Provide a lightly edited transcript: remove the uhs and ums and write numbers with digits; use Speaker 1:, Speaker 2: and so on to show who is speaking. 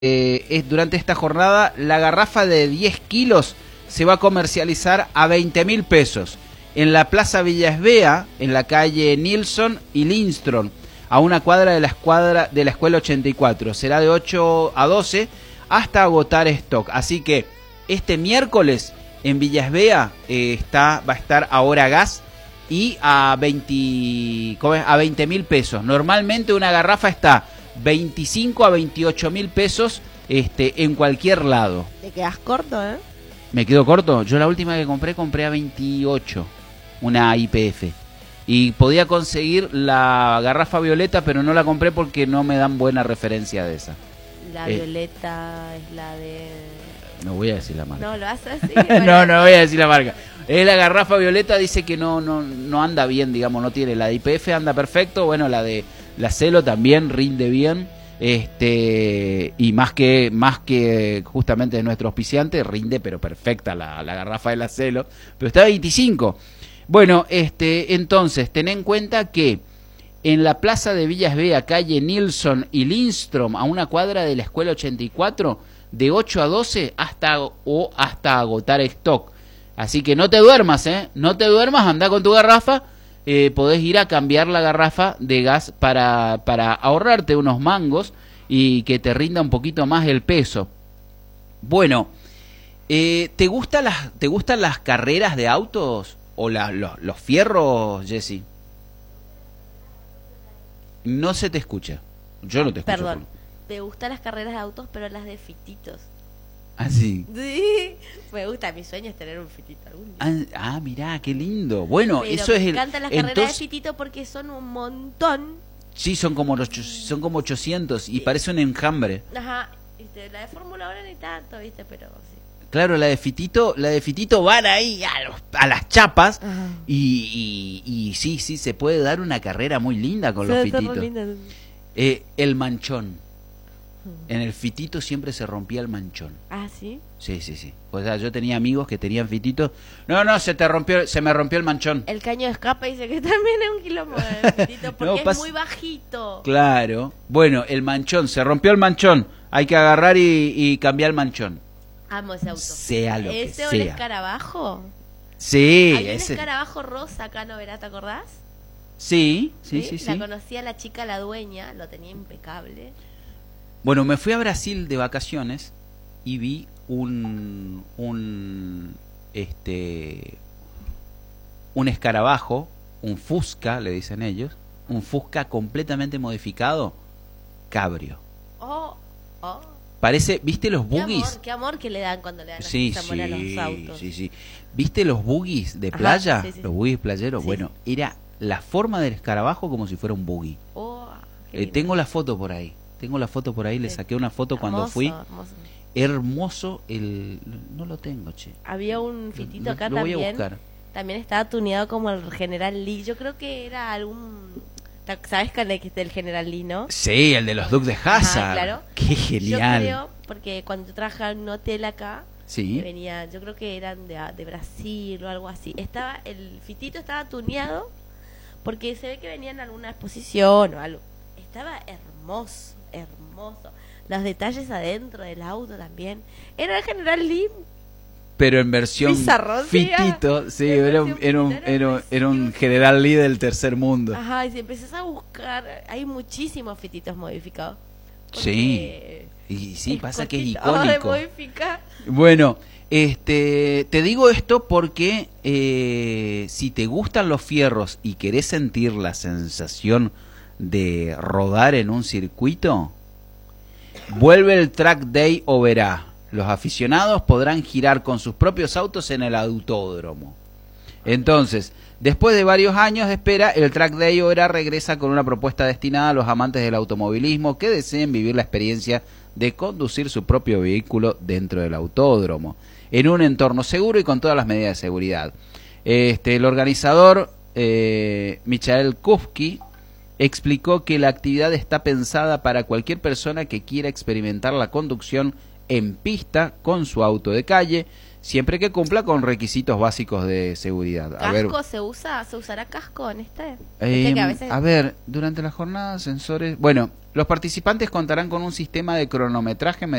Speaker 1: durante esta jornada, la garrafa de 10 kilos se va a comercializar a 20.000 pesos en la Plaza Villa Esbea, en la calle Nilsson y Lindström, a una cuadra de la Escuela 84. Será de 8 a 12 hasta agotar stock. Así que este miércoles en Villa Esbea va a estar ahora gas y a 20.000 pesos. Normalmente una garrafa está 25 a 28.000 pesos en cualquier lado.
Speaker 2: Te quedas corto, ¿eh?
Speaker 1: ¿Me quedo corto? Yo la última que compré a 28, una IPF. Y podía conseguir la garrafa violeta, pero no la compré porque no me dan buena referencia de esa.
Speaker 2: La violeta es la de...
Speaker 1: No voy a decir la marca.
Speaker 2: No, lo vas a decir.
Speaker 1: No voy a decir la marca. La garrafa violeta dice que no anda bien, digamos, no tiene. La de IPF anda perfecto, bueno, la de la Celo también rinde bien. Y más que justamente de nuestro auspiciante, rinde pero perfecta la garrafa de la Celo, pero está a 25. Bueno, entonces, ten en cuenta que en la plaza de Villa Esbea, calle Nilsson y Lindström, a una cuadra de la Escuela 84, de 8 a 12 hasta agotar stock. Así que no te duermas, no te duermas, anda con tu garrafa. Podés ir a cambiar la garrafa de gas para ahorrarte unos mangos y que te rinda un poquito más el peso. Bueno, ¿te gustan las carreras de autos o los fierros, Jessy? No se te escucha. Yo no te escucho.
Speaker 2: Perdón, te gustan las carreras de autos, pero las de fititos.
Speaker 1: ¿Ah, sí?
Speaker 2: Sí, me gusta, mi sueño es tener un fitito algún día.
Speaker 1: Mirá, qué lindo. Bueno,
Speaker 2: pero
Speaker 1: eso es
Speaker 2: me encantan las carreras de fitito porque son un montón.
Speaker 1: Sí, son como 800 y parece un enjambre.
Speaker 2: Ajá, la de Fórmula 1 ni tanto, ¿viste? Pero sí.
Speaker 1: Claro, la de Fitito van ahí a las chapas. Y sí, se puede dar una carrera muy linda con los Fititos. El manchón. En el Fitito siempre se rompía el manchón.
Speaker 2: ¿Ah, sí?
Speaker 1: Sí. O sea, yo tenía amigos que tenían Fititos. No, se me rompió el manchón.
Speaker 2: El caño de escape dice que también es un quilombo el Fitito porque es muy bajito.
Speaker 1: Claro. Bueno, el manchón, se rompió el manchón. Hay que agarrar y cambiar el manchón.
Speaker 2: Amo ese auto.
Speaker 1: Sea lo que sea.
Speaker 2: ¿Ese o el escarabajo?
Speaker 1: Sí.
Speaker 2: Hay un escarabajo rosa acá, ¿no verás? ¿Te acordás?
Speaker 1: Sí.
Speaker 2: La conocía la chica, la dueña, lo tenía impecable.
Speaker 1: Bueno, me fui a Brasil de vacaciones y vi un escarabajo, un Fusca, le dicen ellos, un Fusca completamente modificado, cabrio. Parece, ¿viste los buggies?
Speaker 2: Qué amor que le dan cuando le dan amor a los autos.
Speaker 1: Sí. ¿Viste los buggies de playa?
Speaker 2: Sí.
Speaker 1: Los buggies playeros. Sí. Bueno, era la forma del escarabajo como si fuera un buggy. Tengo la foto por ahí. Le saqué una foto cuando fui. Hermoso no lo tengo, che.
Speaker 2: Había un Fitito acá
Speaker 1: lo
Speaker 2: también.
Speaker 1: Voy a buscar.
Speaker 2: También estaba tuneado como el General Lee. Yo creo que era ¿sabes cuál es el General Lee, no?
Speaker 1: Sí, el de los Dukes de Hazzard.
Speaker 2: Claro.
Speaker 1: Qué genial.
Speaker 2: Yo creo, porque cuando yo trabajaba en un hotel acá,
Speaker 1: sí.
Speaker 2: yo creo que eran de Brasil o algo así. El Fitito estaba tuneado porque se ve que venía en alguna exposición o algo. Estaba hermoso. Los detalles adentro del auto también. Era el General Lee,
Speaker 1: pero en versión Fitito. Sí, era un General Lee del tercer mundo.
Speaker 2: Ajá, y si empezás a buscar, hay muchísimos Fititos modificados.
Speaker 1: Sí. Y sí, pasa que es icónico. Bueno, te digo esto porque si te gustan los fierros y querés sentir la sensación de rodar en un circuito, vuelve el Track Day Oberá. Los aficionados podrán girar con sus propios autos en el autódromo. Entonces, después de varios años de espera, el Track Day Oberá regresa con una propuesta destinada a los amantes del automovilismo que deseen vivir la experiencia de conducir su propio vehículo dentro del autódromo, en un entorno seguro y con todas las medidas de seguridad. El organizador, Michael Kufki, explicó que la actividad está pensada para cualquier persona que quiera experimentar la conducción en pista con su auto de calle, siempre que cumpla con requisitos básicos de seguridad.
Speaker 2: ¿Casco se usa? ¿Se usará casco en este?
Speaker 1: A ver, durante la jornada, sensores... Bueno, los participantes contarán con un sistema de cronometraje